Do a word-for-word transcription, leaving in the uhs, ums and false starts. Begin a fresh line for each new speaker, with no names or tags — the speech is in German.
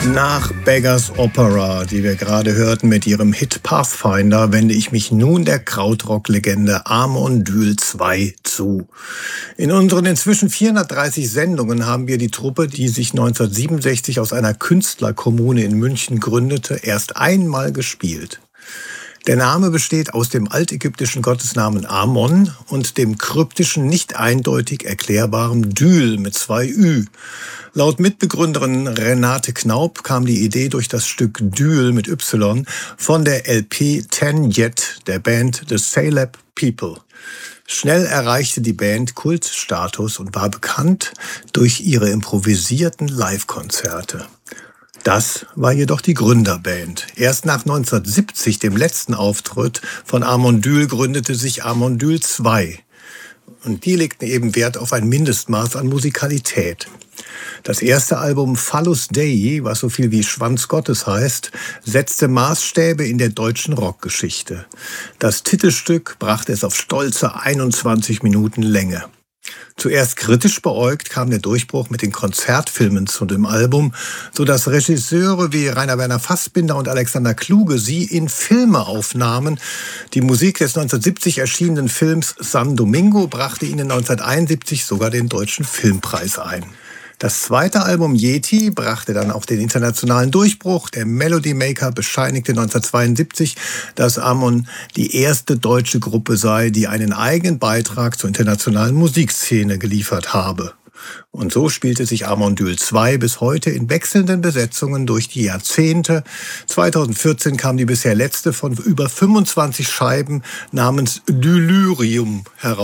Nach Beggars Opera, die wir gerade hörten mit ihrem Hit Pathfinder, wende ich mich nun der Krautrock-Legende Amon Düül zwei zu. In unseren inzwischen vierhundertdreißig Sendungen haben wir die Truppe, die sich neunzehnhundertsiebenundsechzig aus einer Künstlerkommune in München gründete, erst einmal gespielt. Der Name besteht aus dem altägyptischen Gottesnamen Amon und dem kryptischen, nicht eindeutig erklärbaren Düül mit zwei Ü. Laut Mitbegründerin Renate Knaup kam die Idee durch das Stück Düül mit Y von der L P Ten Yet der Band The Celeb People. Schnell erreichte die Band Kultstatus und war bekannt durch ihre improvisierten Live-Konzerte. Das war jedoch die Gründerband. Erst nach neunzehnhundertsiebzig, dem letzten Auftritt von Amon Düül, gründete sich Amon Düül zwei. Und die legten eben Wert auf ein Mindestmaß an Musikalität. Das erste Album Phallus Dei, was so viel wie Schwanz Gottes heißt, setzte Maßstäbe in der deutschen Rockgeschichte. Das Titelstück brachte es auf stolze einundzwanzig Minuten Länge. Zuerst kritisch beäugt kam der Durchbruch mit den Konzertfilmen zu dem Album, sodass Regisseure wie Rainer Werner Fassbinder und Alexander Kluge sie in Filme aufnahmen. Die Musik des neunzehnhundertsiebzig erschienenen Films San Domingo brachte ihnen neunzehnhunderteinundsiebzig sogar den Deutschen Filmpreis ein. Das zweite Album Yeti brachte dann auch den internationalen Durchbruch. Der Melody Maker bescheinigte neunzehnhundertzweiundsiebzig, dass Amon die erste deutsche Gruppe sei, die einen eigenen Beitrag zur internationalen Musikszene geliefert habe. Und so spielte sich Amon Düül zwei bis heute in wechselnden Besetzungen durch die Jahrzehnte. zweitausendvierzehn kam die bisher letzte von über fünfundzwanzig Scheiben namens Dülyrium heraus.